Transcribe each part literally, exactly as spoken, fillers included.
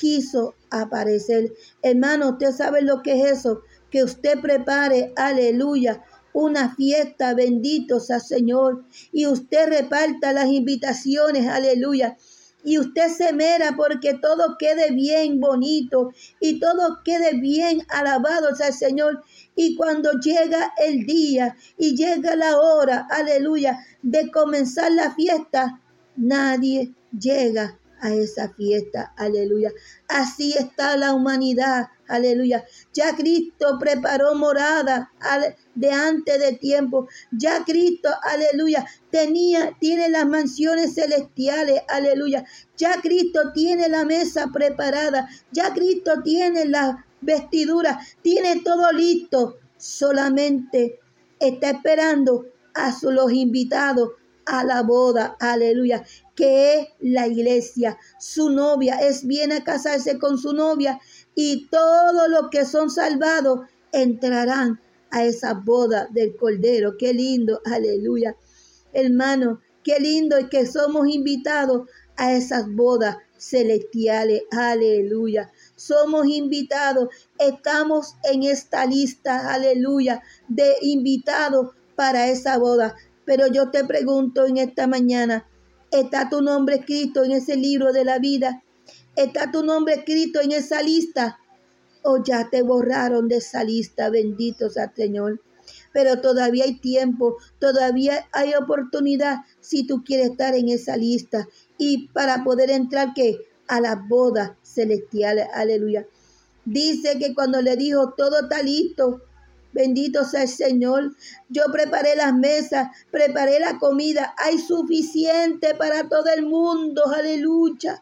quiso aparecer. Hermano, usted sabe lo que es eso, que usted prepare, aleluya, una fiesta, bendito sea Señor, y usted reparta las invitaciones, aleluya, y usted se mera porque todo quede bien bonito y todo quede bien alabado sea el Señor. Y cuando llega el día y llega la hora, aleluya, de comenzar la fiesta, nadie llega a esa fiesta, aleluya. Así está la humanidad, aleluya. Ya Cristo preparó morada de antes de tiempo. Ya Cristo, aleluya, tenía, tiene las mansiones celestiales, aleluya. Ya Cristo tiene la mesa preparada. Ya Cristo tiene la vestidura, tiene todo listo. Solamente está esperando a sus, los invitados a la boda, aleluya, que es la iglesia, su novia. Es viene a casarse con su novia y todos los que son salvados entrarán a esa boda del Cordero. Qué lindo, aleluya. Hermano, qué lindo es que somos invitados a esas bodas celestiales, aleluya. Somos invitados, estamos en esta lista, aleluya, de invitados para esa boda. Pero yo te pregunto en esta mañana, ¿está tu nombre escrito en ese libro de la vida? ¿Está tu nombre escrito en esa lista? ¿O ya te borraron de esa lista? Bendito sea el Señor. Pero todavía hay tiempo, todavía hay oportunidad si tú quieres estar en esa lista. Y para poder entrar, ¿qué? A las bodas celestiales, aleluya. Dice que cuando le dijo, todo está listo, bendito sea el Señor. Yo preparé las mesas, preparé la comida. Hay suficiente para todo el mundo. Aleluya.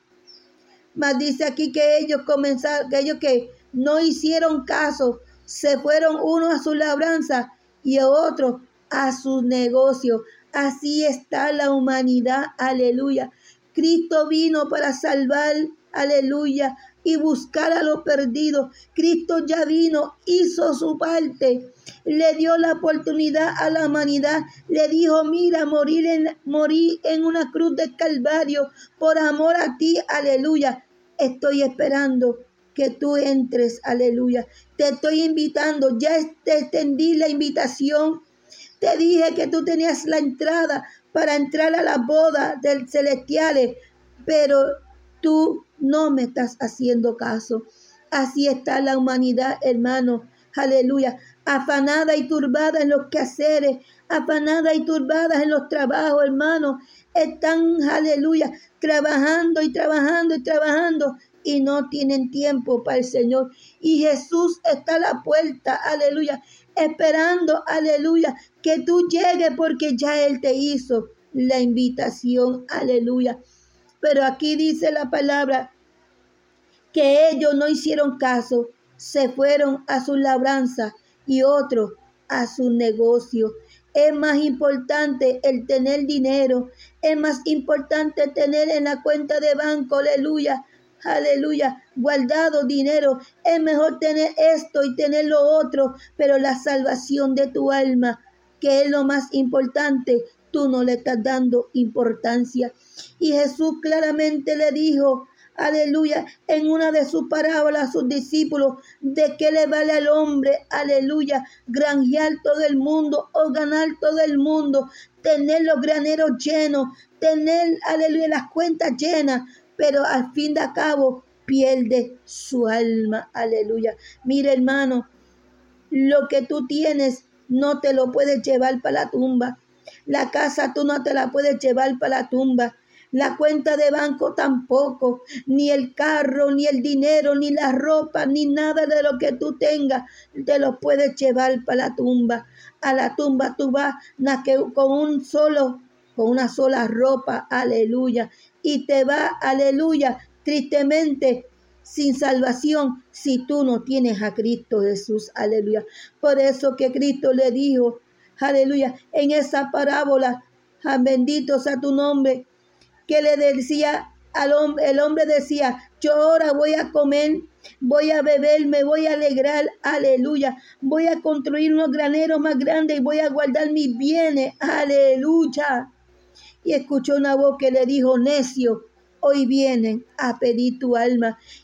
Mas dice aquí que ellos comenzaron, que ellos que no hicieron caso, se fueron unos a su labranza y otros a sus negocios. Así está la humanidad. Aleluya. Cristo vino para salvar, aleluya, y buscar a los perdidos. Cristo ya vino, hizo su parte, le dio la oportunidad a la humanidad, le dijo, mira, morir en, morir en una cruz de Calvario por amor a ti, aleluya. Estoy esperando que tú entres, aleluya. Te estoy invitando, ya te extendí la invitación. Te dije que tú tenías la entrada para entrar a la boda del celestiales, pero tú no me estás haciendo caso. Así está la humanidad, hermano. Aleluya. Afanada y turbada en los quehaceres, afanada y turbada en los trabajos, hermano. Están, aleluya, trabajando y trabajando y trabajando y no tienen tiempo para el Señor. Y Jesús está a la puerta, aleluya, esperando, aleluya, que tú llegues porque ya Él te hizo la invitación, aleluya. Pero aquí dice la palabra que ellos no hicieron caso, se fueron a su labranza y otros a su negocio. Es más importante el tener dinero, es más importante tener en la cuenta de banco, aleluya, aleluya, guardado dinero. Es mejor tener esto y tener lo otro, pero la salvación de tu alma, que es lo más importante, tú no le estás dando importancia. Y Jesús claramente le dijo, aleluya, en una de sus parábolas a sus discípulos, ¿de qué le vale al hombre, aleluya, granjear todo el mundo o ganar todo el mundo, tener los graneros llenos, tener, aleluya, las cuentas llenas, pero al fin de cabo pierde su alma, aleluya? Mira, hermano, lo que tú tienes no te lo puedes llevar para la tumba. La casa tú no te la puedes llevar para la tumba. La cuenta de banco tampoco, ni el carro, ni el dinero, ni la ropa, ni nada de lo que tú tengas, te lo puedes llevar para la tumba. A la tumba tú vas con un solo, con una sola ropa, aleluya, y te vas, aleluya, tristemente, sin salvación, si tú no tienes a Cristo Jesús, aleluya. Por eso que Cristo le dijo, aleluya, en esa parábola, bendito sea tu nombre, que le decía al hombre, el hombre decía, yo ahora voy a comer, voy a beber, me voy a alegrar, aleluya, voy a construir unos graneros más grandes y voy a guardar mis bienes, aleluya. Y escuchó una voz que le dijo, necio, hoy vienen a pedir tu alma.